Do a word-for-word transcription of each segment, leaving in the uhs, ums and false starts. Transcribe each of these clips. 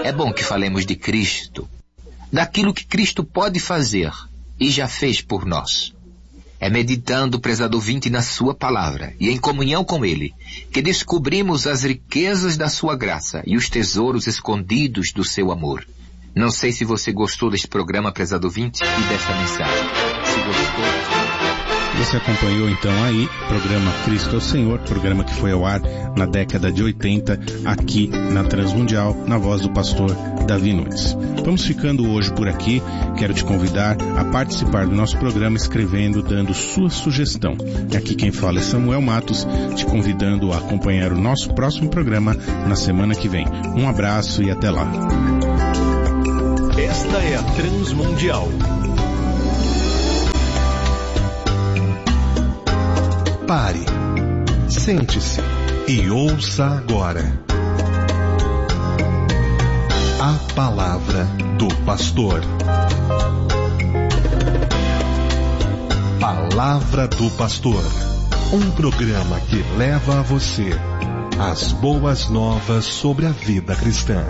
É bom que falemos de Cristo, daquilo que Cristo pode fazer e já fez por nós. É meditando, prezado ouvinte, na sua palavra e em comunhão com Ele, que descobrimos as riquezas da sua graça e os tesouros escondidos do seu amor. Não sei se você gostou deste programa, prezado ouvinte, e desta mensagem. Se gostou... Você acompanhou então aí o programa Cristo é o Senhor, programa que foi ao ar na década de oitenta, aqui na Transmundial, na voz do pastor Davi Nunes. Vamos ficando hoje por aqui. Quero te convidar a participar do nosso programa escrevendo, dando sua sugestão. Aqui quem fala é Samuel Matos, te convidando a acompanhar o nosso próximo programa na semana que vem. Um abraço e até lá. Esta é a Transmundial. Pare, sente-se e ouça agora a palavra do pastor. Palavra do Pastor, um programa que leva a você as boas novas sobre a vida cristã.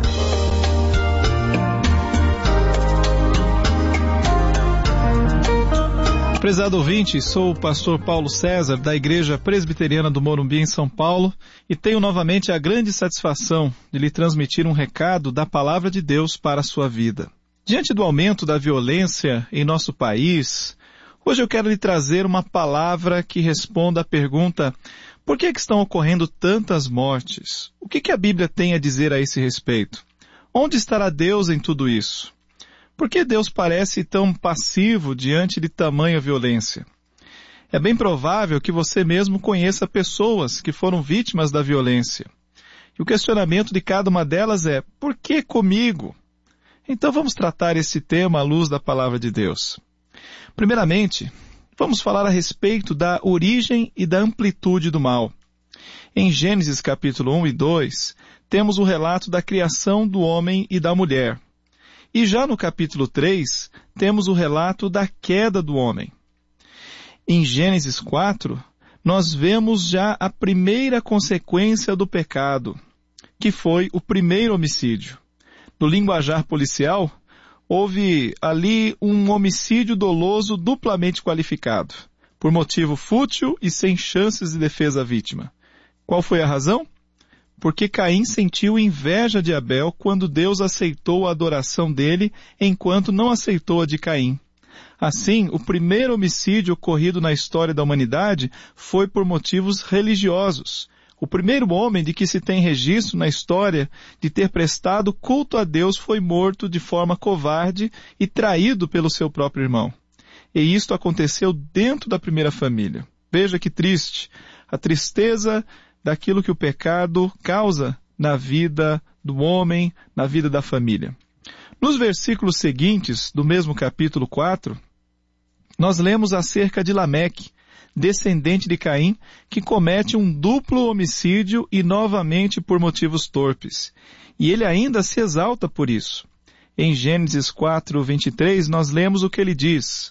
Prezado ouvinte, sou o pastor Paulo César, da Igreja Presbiteriana do Morumbi, em São Paulo, e tenho novamente a grande satisfação de lhe transmitir um recado da Palavra de Deus para a sua vida. Diante do aumento da violência em nosso país, hoje eu quero lhe trazer uma palavra que responda à pergunta: por que, que estão ocorrendo tantas mortes? O que, que a Bíblia tem a dizer a esse respeito? Onde estará Deus em tudo isso? Por que Deus parece tão passivo diante de tamanha violência? É bem provável que você mesmo conheça pessoas que foram vítimas da violência. E o questionamento de cada uma delas é: por que comigo? Então vamos tratar esse tema à luz da Palavra de Deus. Primeiramente, vamos falar a respeito da origem e da amplitude do mal. Em Gênesis capítulo um e dois, temos o relato da criação do homem e da mulher. E já no capítulo três, temos o relato da queda do homem. Em Gênesis quatro, nós vemos já a primeira consequência do pecado, que foi o primeiro homicídio. No linguajar policial, houve ali um homicídio doloso duplamente qualificado, por motivo fútil e sem chances de defesa à vítima. Qual foi a razão? Porque Caim sentiu inveja de Abel quando Deus aceitou a adoração dele, enquanto não aceitou a de Caim. Assim, o primeiro homicídio ocorrido na história da humanidade foi por motivos religiosos. O primeiro homem de que se tem registro na história de ter prestado culto a Deus foi morto de forma covarde e traído pelo seu próprio irmão. E isto aconteceu dentro da primeira família. Veja que triste. A tristeza daquilo que o pecado causa na vida do homem, na vida da família. Nos versículos seguintes do mesmo capítulo quatro, nós lemos acerca de Lameque, descendente de Caim, que comete um duplo homicídio e novamente por motivos torpes. E ele ainda se exalta por isso. Em Gênesis quatro, vinte e três, nós lemos o que ele diz: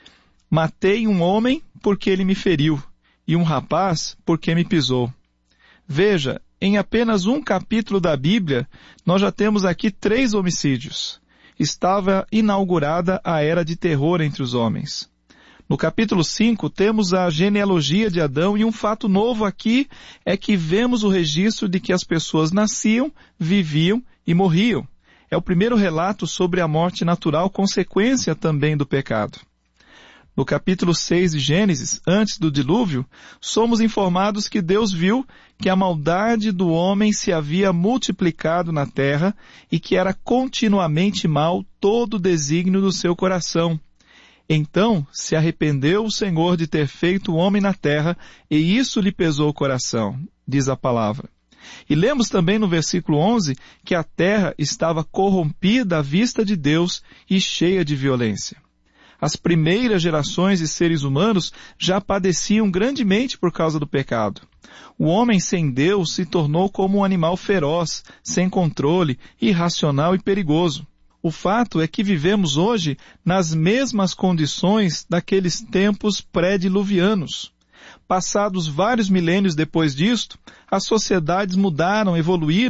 matei um homem porque ele me feriu, e um rapaz porque me pisou. Veja, em apenas um capítulo da Bíblia, nós já temos aqui três homicídios. Estava inaugurada a era de terror entre os homens. No capítulo cinco, temos a genealogia de Adão, e um fato novo aqui é que vemos o registro de que as pessoas nasciam, viviam e morriam. É o primeiro relato sobre a morte natural, consequência também do pecado. No capítulo seis de Gênesis, antes do dilúvio, somos informados que Deus viu que a maldade do homem se havia multiplicado na terra e que era continuamente mal todo o desígnio do seu coração. Então se arrependeu o Senhor de ter feito o homem na terra, e isso lhe pesou o coração, diz a palavra. E lemos também no versículo onze que a terra estava corrompida à vista de Deus e cheia de violência. As primeiras gerações de seres humanos já padeciam grandemente por causa do pecado. O homem sem Deus se tornou como um animal feroz, sem controle, irracional e perigoso. O fato é que vivemos hoje nas mesmas condições daqueles tempos pré-diluvianos. Passados vários milênios depois disto, as sociedades mudaram, evoluíram,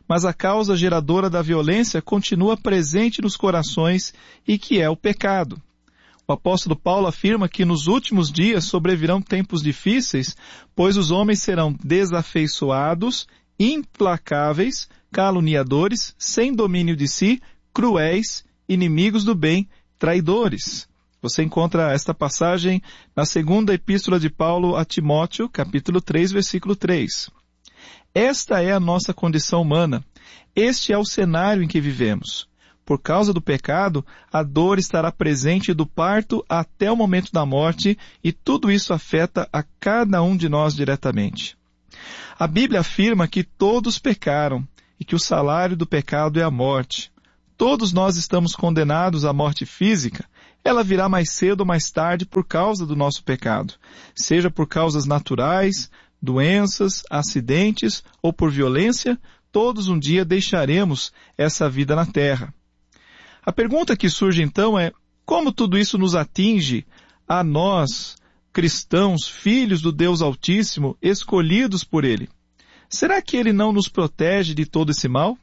mas a causa geradora da violência continua presente nos corações e que é o pecado. O apóstolo Paulo afirma que nos últimos dias sobrevirão tempos difíceis, pois os homens serão desafeiçoados, implacáveis, caluniadores, sem domínio de si, cruéis, inimigos do bem, traidores. Você encontra esta passagem na segunda epístola de Paulo a Timóteo, capítulo três, versículo três. Esta é a nossa condição humana. Este é o cenário em que vivemos. Por causa do pecado, a dor estará presente do parto até o momento da morte, e tudo isso afeta a cada um de nós diretamente. A Bíblia afirma que todos pecaram e que o salário do pecado é a morte. Todos nós estamos condenados à morte física. Ela virá mais cedo ou mais tarde por causa do nosso pecado, seja por causas naturais, doenças, acidentes ou por violência. Todos um dia deixaremos essa vida na terra. A pergunta que surge então é: como tudo isso nos atinge a nós, cristãos, filhos do Deus Altíssimo, escolhidos por Ele? Será que Ele não nos protege de todo esse mal?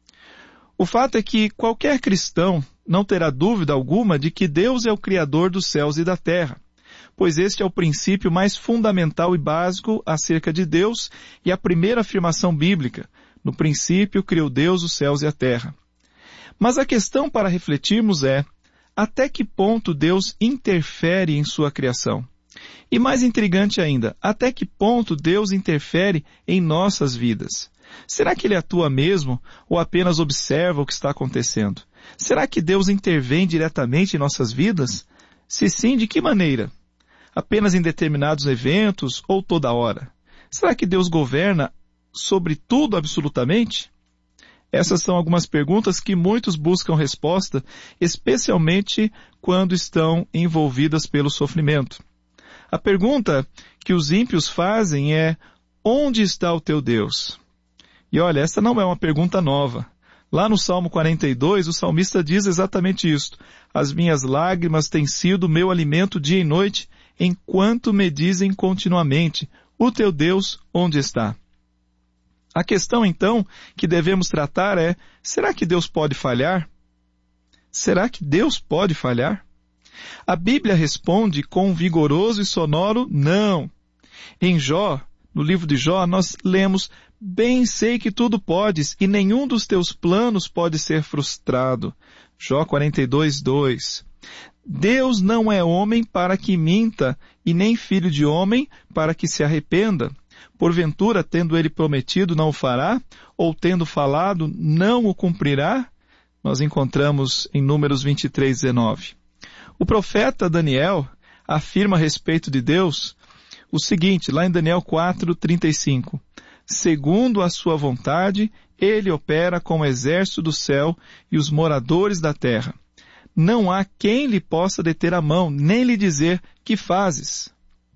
O fato é que qualquer cristão não terá dúvida alguma de que Deus é o Criador dos céus e da terra, pois este é o princípio mais fundamental e básico acerca de Deus e a primeira afirmação bíblica: no princípio criou Deus os céus e a terra. Mas a questão para refletirmos é: até que ponto Deus interfere em sua criação? E mais intrigante ainda, até que ponto Deus interfere em nossas vidas? Será que Ele atua mesmo ou apenas observa o que está acontecendo? Será que Deus intervém diretamente em nossas vidas? Se sim, de que maneira? Apenas em determinados eventos ou toda hora? Será que Deus governa sobre tudo absolutamente? Essas são algumas perguntas que muitos buscam resposta, especialmente quando estão envolvidas pelo sofrimento. A pergunta que os ímpios fazem é: onde está o teu Deus? E olha, essa não é uma pergunta nova. Lá no Salmo quarenta e dois, o salmista diz exatamente isto: as minhas lágrimas têm sido meu alimento dia e noite, enquanto me dizem continuamente: o teu Deus onde está? A questão, então, que devemos tratar é: será que Deus pode falhar? Será que Deus pode falhar? A Bíblia responde com um vigoroso e sonoro não. Em Jó, no livro de Jó, nós lemos: bem sei que tudo podes, e nenhum dos teus planos pode ser frustrado. Jó quarenta e dois, dois. Deus não é homem para que minta, e nem filho de homem para que se arrependa. Porventura, tendo ele prometido, não o fará? Ou tendo falado, não o cumprirá? Nós encontramos em Números vinte e três, dezenove. O profeta Daniel afirma a respeito de Deus o seguinte, lá em Daniel quatro, trinta e cinco. Segundo a sua vontade, ele opera com o exército do céu e os moradores da terra. Não há quem lhe possa deter a mão, nem lhe dizer: que fazes?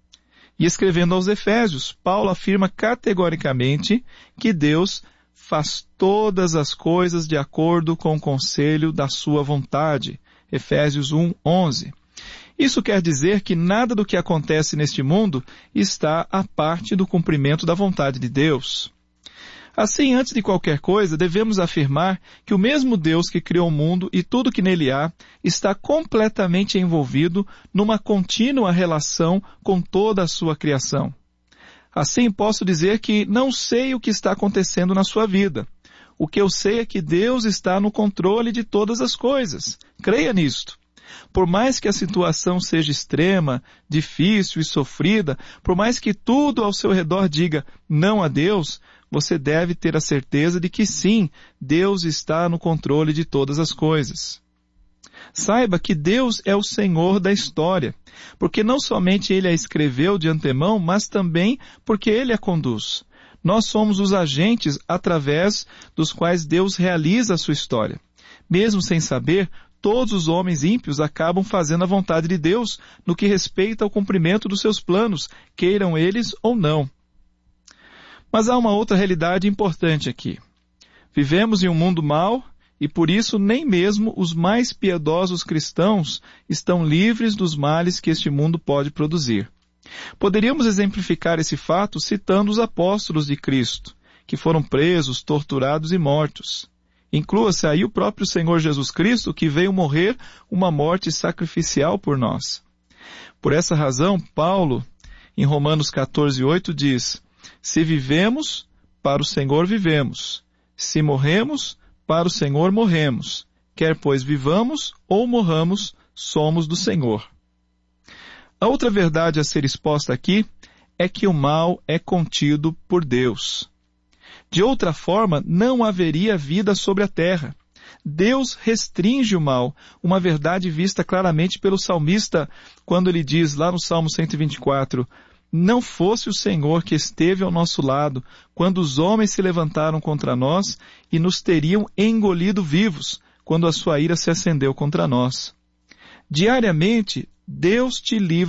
E escrevendo aos Efésios, Paulo afirma categoricamente que Deus faz todas as coisas de acordo com o conselho da sua vontade. Efésios um, onze. Isso quer dizer que nada do que acontece neste mundo está à parte do cumprimento da vontade de Deus. Assim, antes de qualquer coisa, devemos afirmar que o mesmo Deus que criou o mundo e tudo que nele há está completamente envolvido numa contínua relação com toda a sua criação. Assim, posso dizer que não sei o que está acontecendo na sua vida. O que eu sei é que Deus está no controle de todas as coisas. Creia nisto. Por mais que a situação seja extrema, difícil e sofrida, por mais que tudo ao seu redor diga não a Deus, você deve ter a certeza de que sim, Deus está no controle de todas as coisas. Saiba que Deus é o Senhor da história, porque não somente Ele a escreveu de antemão, mas também porque Ele a conduz. Nós somos os agentes através dos quais Deus realiza a sua história. Mesmo sem saber, todos os homens ímpios acabam fazendo a vontade de Deus no que respeita ao cumprimento dos seus planos, queiram eles ou não. Mas há uma outra realidade importante aqui. Vivemos em um mundo mau e por isso nem mesmo os mais piedosos cristãos estão livres dos males que este mundo pode produzir. Poderíamos exemplificar esse fato citando os apóstolos de Cristo, que foram presos, torturados e mortos. Inclua-se aí o próprio Senhor Jesus Cristo, que veio morrer uma morte sacrificial por nós. Por essa razão, Paulo, em Romanos quatorze, oito, diz: se vivemos, para o Senhor vivemos. Se morremos, para o Senhor morremos. Quer pois vivamos ou morramos, somos do Senhor. A outra verdade a ser exposta aqui é que o mal é contido por Deus. De outra forma, não haveria vida sobre a terra. Deus restringe o mal, uma verdade vista claramente pelo salmista, quando ele diz lá no Salmo cento e vinte e quatro, não fosse o Senhor que esteve ao nosso lado, quando os homens se levantaram contra nós e nos teriam engolido vivos, quando a sua ira se acendeu contra nós. Diariamente, Deus te livra